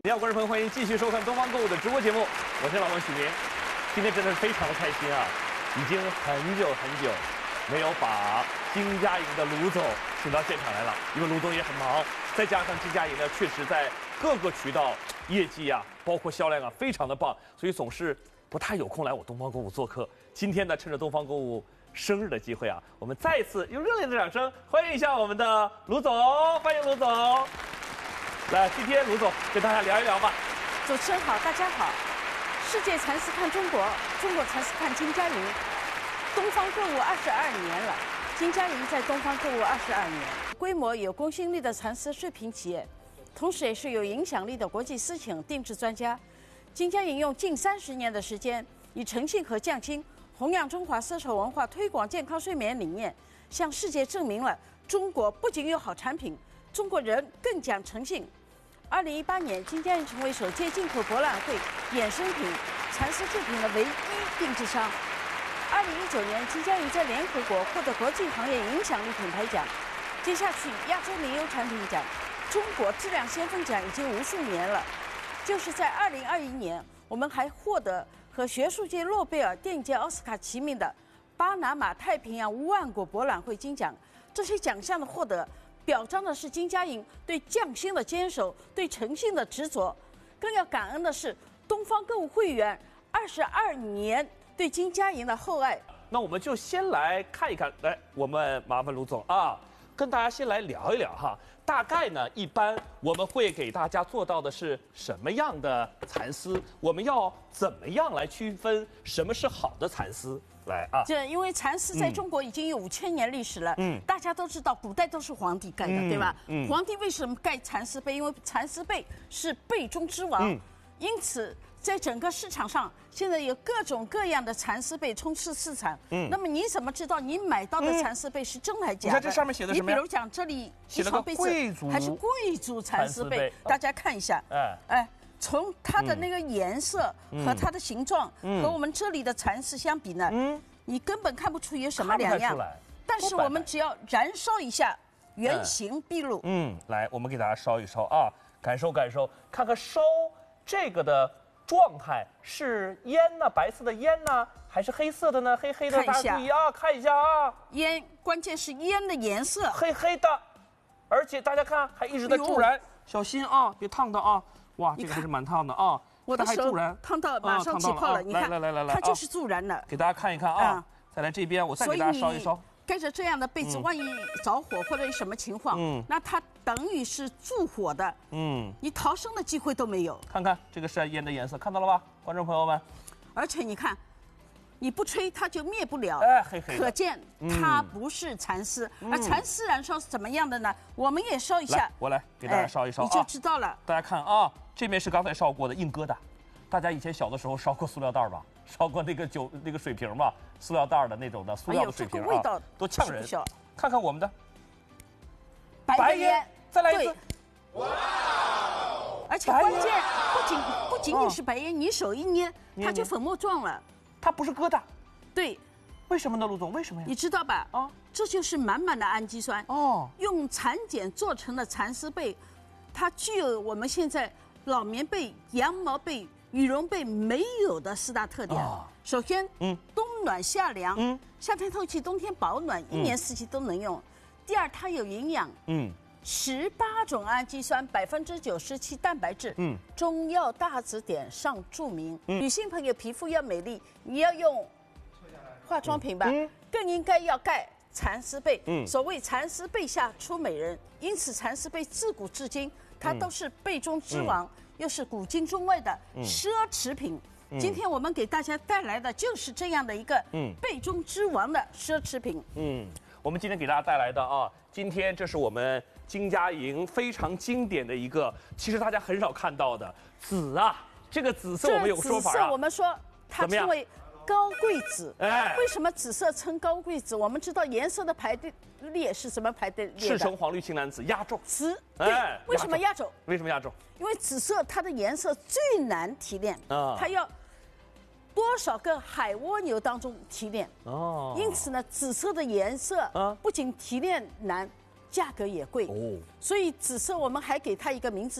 你好，观众朋友，欢迎继续收看东方购物的直播节目，我是老王许明。今天真的是非常的开心啊，已经很久没有把金佳莹的卢总请到现场来了，因为卢总也很忙，再加上金佳莹呢，确实在各个渠道业绩啊，包括销量啊，非常的棒，所以总是不太有空来我东方购物做客。今天呢，趁着东方购物生日的机会啊，我们再一次用热烈的掌声欢迎一下我们的卢总，欢迎卢总。来，今天卢总跟大家聊一聊吧。 主持人好，大家好。世界蚕丝看中国，中国蚕丝看金佳莹。东方购物22年了，金佳莹在东方购物22年，规模有公信力的蚕丝水平企业，同时也是有影响力的国际私企定制专家。金佳莹用近30年的时间，以诚信和匠心，弘扬中华丝绸文化，推广健康睡眠理念，向世界证明了中国不仅有好产品，中国人更讲诚信。2018年，金佳莹成为首届进口博览会衍生品蚕丝制品的唯一定制商。2019年，金佳莹在联合国获得国际行业影响力品牌奖。接下去，亚洲名优产品奖、中国质量先锋奖已经无数年了。就是在2021年，我们还获得和学术界诺贝尔、电影界奥斯卡齐名的巴拿马太平洋万国博览会金奖。这些奖项的获得，表彰的是金佳莹对匠心的坚守，对诚信的执着。更要感恩的是东方购物会员22年对金佳莹的厚爱。 那我们就先来看一看，来，我们麻烦卢总啊，跟大家先来聊一聊哈。大概呢，一般我们会给大家做到的是什么样的蚕丝？我们要怎么样来区分什么是好的蚕丝？来啊， 这因为蚕丝在中国已经有5000年历史了。大家都知道，古代都是皇帝盖的，对吧？皇帝为什么盖蚕丝被？因为蚕丝被是被中之王，因此在整个市场上，现在有各种各样的蚕丝被充斥市场。那么你怎么知道你买到的蚕丝被是真还是假的？ 你看这上面写的什么呀？ 你比如讲这里一床被子还是贵族蚕丝被，大家看一下。从它的那个颜色和它的形状和我们这里的蚕丝相比呢，你根本看不出有什么两样。但是我们只要燃烧一下，原形毕露。 来，我们给大家烧一烧啊，感受感受，看看烧这个的状态是烟呢，白色的烟呢，还是黑色的呢？黑黑的，大家注意啊，看一下啊。 烟，关键是烟的颜色， 黑黑的，而且大家看还一直在助燃，小心啊，别烫到啊。哇，这个还是蛮烫的啊！ 我的手烫到马上起泡了，你看， 来， 它就是助燃的。 给大家看一看啊，再来这边，我再给大家烧一烧。 盖着这样的被子，万一着火或者有什么情况，那它等于是助火的，你逃生的机会都没有。 看看这个是烟的颜色，看到了吧，观众朋友们？ 而且你看，你不吹它就灭不了， 黑黑的， 可见它不是蚕丝。而蚕丝燃烧是怎么样的呢？我们也烧一下， 我来给大家烧一烧， 你就知道了。 大家看啊，这面是刚才烧过的硬疙瘩，大家以前小的时候烧过塑料袋吧？烧过那个水瓶吧？塑料袋的那种的塑料的水瓶啊，多呛人！看看我们的白烟， 再来一次。 哇！而且关键不仅仅是白烟，你手一捏，它就粉末状了。 它不是疙瘩。 对。 为什么呢，卢总？为什么呀？ 你知道吧？这就是满满的氨基酸。用蚕茧做成的蚕丝被，它具有我们现在老棉被、羊毛被、羽绒被没有的4大特点。首先，冬暖夏凉，夏天透气，冬天保暖，一年四季都能用。第二，它有营养，18种氨基酸，97%蛋白质，中药大字典上注明。女性朋友皮肤要美丽，你要用化妆品吧，更应该要盖蚕丝被。所谓蚕丝被下出美人，因此蚕丝被自古至今，它都是被中之王，又是古今中外的奢侈品。今天我们给大家带来的就是这样的一个被中之王的奢侈品。 我们今天给大家带来的啊，今天这是我们金佳莹非常经典的一个，其实大家很少看到的紫啊，这个紫色我们有个说法啊， 紫色我们说它称为高贵紫。为什么紫色称高贵紫？我们知道颜色的排列是什么排列的？ 赤橙黄绿青蓝紫，压轴。 对，为什么压轴？ 为什么压轴？ 因为紫色它的颜色最难提炼，它要多少个海蜗牛当中提炼。因此呢，紫色的颜色不仅提炼难，价格也贵。所以紫色我们还给它一个名字叫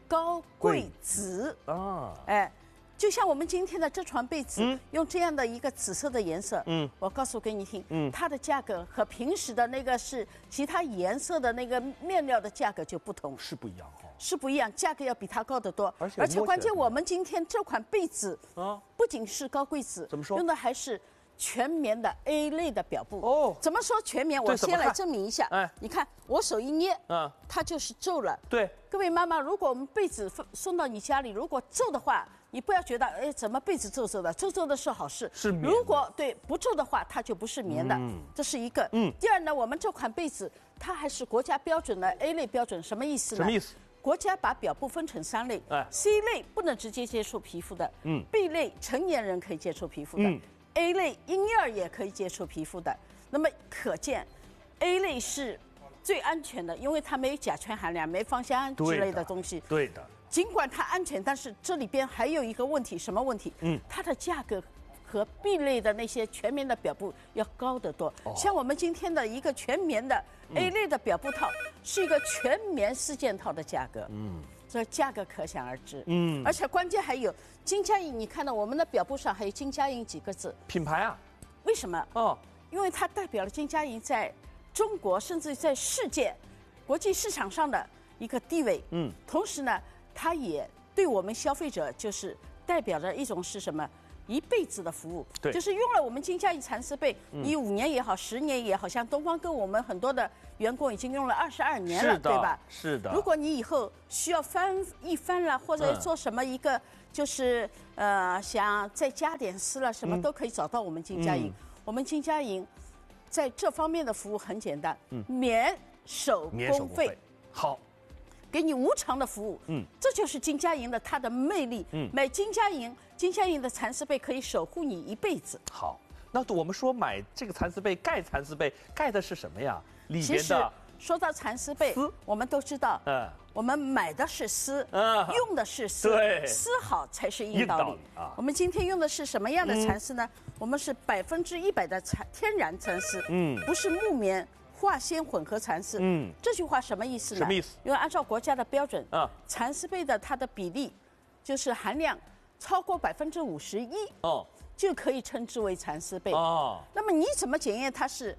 高贵紫啊， 哎。就像我们今天的这床被子，用这样的一个紫色的颜色，我告诉给你听，它的价格和平时的那个是其他颜色的那个面料的价格就不同， 是不一样哈， 是不一样，价格要比它高得多。而且关键我们今天这款被子啊，不仅是高贵紫， 怎么说？ 用的还是全棉的 A 类的表布。 哦， 怎么说全棉？我先来证明一下。 哎， 你看我手一捏，它就是皱了。 对， 各位妈妈，如果我们被子送到你家里，如果皱的话，你不要觉得，哎，怎么被子皱皱的？皱皱的是好事。 是棉。 如果对不皱的话，它就不是棉的。这是一个。第二呢，我们这款被子它还是国家标准的 A 类标准，什么意思呢？ 什么意思？ 国家把表布分成3类。C 类不能直接接触皮肤的。B 类成年人可以接触皮肤的。A 类婴儿也可以接触皮肤的。那么可见 ，A 类是最安全的，因为它没有甲醛含量，没芳香之类的东西。 对的。 尽管它安全，但是这里边还有一个问题，什么问题？它的价格和 B 类的那些全棉的表布要高得多。像我们今天的一个全棉的 A 类的表布套，是一个全棉4件套的价格。这价格可想而知。而且关键还有金佳颖，你看到我们的表布上还有金佳颖几个字？ 品牌啊？ 为什么？因为它代表了金佳颖在中国甚至在世界、国际市场上的一个地位。同时呢，它也对我们消费者就是代表着一种是什么？一辈子的服务。 对， 就是用了我们金佳颖蚕丝被，你5年也好，10年也好，像东方购物我们很多的员工已经用了22年了，对吧？ 是的。 如果你以后需要翻了，或者做什么一个就是想再加点丝了，什么都可以找到我们金佳颖。我们金佳颖在这方面的服务很简单，免手工费。 好。 给你无偿的服务，这就是金佳颖的它的魅力。买金佳颖的蚕丝被可以守护你一辈子。 好，那我们说买这个蚕丝被盖蚕丝被盖的是什么呀？里边的。 其实说到蚕丝被，我们都知道，我们买的是丝，用的是丝， 对， 丝好才是硬道理啊。我们今天用的是什么样的蚕丝呢？我们是100%的天然蚕丝，不是木棉。化纤混合蚕丝，这句话什么意思呢？ 什么意思？ 因为按照国家的标准，蚕丝被的它的比例，就是含量超过51%，就可以称之为蚕丝被。那么你怎么检验它是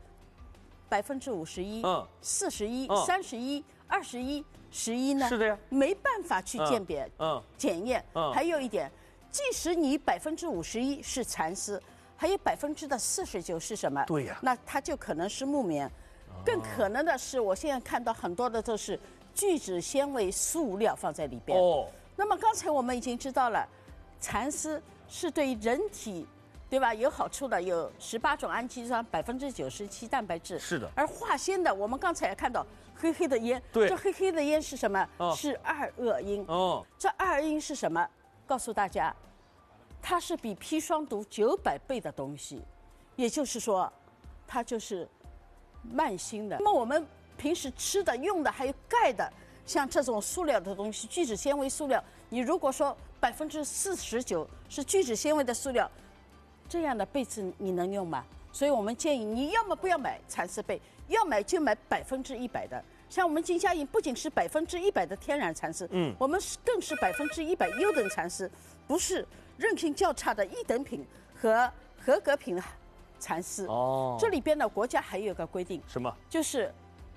51%、41%、31%、21%、11%呢？ 是的呀， 没办法去检验。还有一点，即使你51%是蚕丝，还有49%是什么？ 对呀， 那它就可能是木棉。更可能的是，我现在看到很多的都是聚酯纤维塑料放在里边。那么刚才我们已经知道了，蚕丝是对人体，对吧？有好处的，有18种氨基酸，97%蛋白质。 是的。 而化纤的，我们刚才也看到黑黑的烟， 对， 这黑黑的烟是什么？是2恶英。这2恶英是什么？告诉大家，它是比砒霜毒900倍的东西，也就是说，它就是慢性的。那么我们平时吃的、用的，还有钙的，像这种塑料的东西，聚酯纤维塑料，你如果说49%是聚酯纤维的塑料，这样的被子你能用吗？所以我们建议你要么不要买蚕丝被，要买就买100%的。像我们金佳颖不仅是100%的天然蚕丝，我们更是100%优等蚕丝，不是韧性较差的一等品和合格品蚕丝。这里边呢，国家还有个规定， 什么？ 就是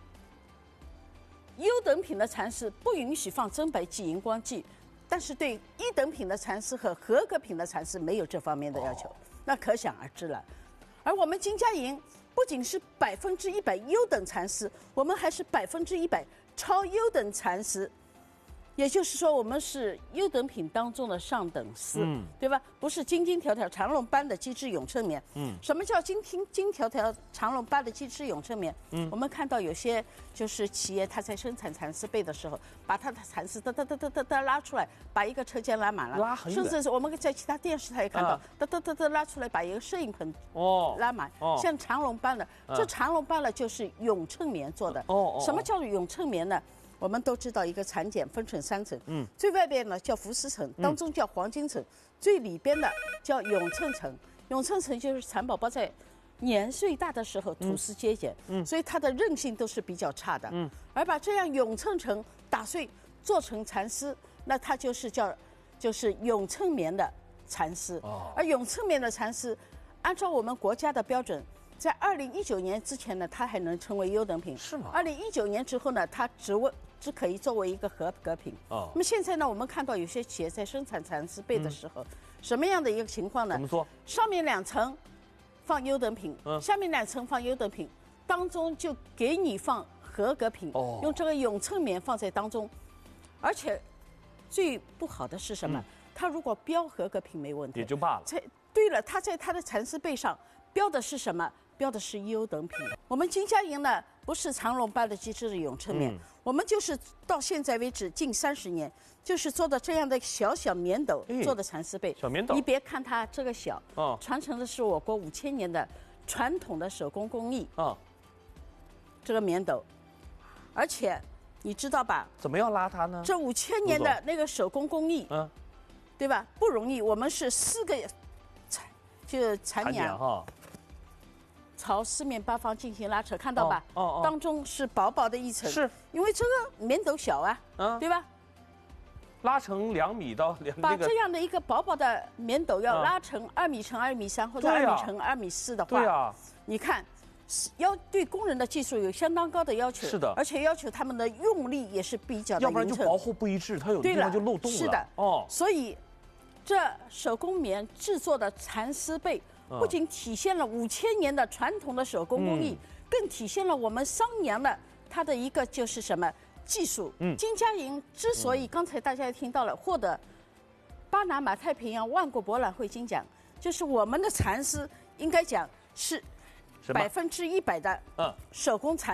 优等品的蚕丝不允许放增白剂、荧光剂，但是对一等品的蚕丝和合格品的蚕丝没有这方面的要求，那可想而知了。而我们金佳颖不仅是100%优等蚕丝，我们还是100%超优等蚕丝。也就是说，我们是优等品当中的上等丝，对吧？不是金金条条长绒般的机织永衬棉。什么叫金条条长绒般的机织永衬棉？我们看到有些就是企业，它在生产蚕丝被的时候，把它的蚕丝哒拉出来，把一个车间拉满了， 拉很远。 甚至是我们在其他电视台也看到，哒拉出来，把一个摄影棚拉满，像长绒般的。这长绒般的就是永衬棉做的。什么叫做永衬棉呢？我们都知道，一个蚕茧分成3层，最外边呢叫浮丝层，当中叫黄金层，最里边的叫永衬层。永衬层就是蚕宝宝在年岁大的时候吐丝结茧，所以它的韧性都是比较差的。而把这样永衬层打碎， 做成蚕丝，那它就是永衬棉的蚕丝。而永衬棉的蚕丝，按照我们国家的标准，在2019年之前呢，它还能称为优等品。 是吗 ？2019年之后呢，它只可以作为一个合格品。那么现在呢，我们看到有些企业在生产蚕丝被的时候，什么样的一个情况呢？ 怎么说？ 上面2层放优等品，下面2层放优等品，当中就给你放合格品，用这个永衬棉放在当中。而且最不好的是什么？它如果标合格品没问题也就罢了。 对了，它在它的蚕丝被上标的是什么？标的是优等品。我们金佳莹呢，不是长隆般的机制的永衬棉，我们就是到现在为止近30年，就是做的这样的小小棉斗做的蚕丝被。 小棉斗， 你别看它这个小，传承的是我国5000年的传统的手工工艺。这个棉斗，而且你知道吧？ 怎么样拉它呢？ 这5000年的那个手工工艺，对吧？不容易。我们是4个蚕娘朝4面8方进行拉扯，看到吧？当中是薄薄的一层， 是因为这个棉斗小啊，对吧？ 拉成2米到2。 把这样的一个薄薄的棉斗要拉成2米乘2米3或者2米乘2米4的话， 对啊， 你看，对工人的技术有相当高的要求， 是的， 而且要求他们的用力也是比较的要不然就薄厚不一致，它有地方就漏洞了。 是的，所以这手工棉制作的蚕丝被，不仅体现了5000年的传统的手工工艺，更体现了我们商娘的它的一个就是什么技术。金佳莹之所以刚才大家也听到了获得巴拿马太平洋万国博览会金奖，就是我们的蚕丝应该讲是100%的手工蚕。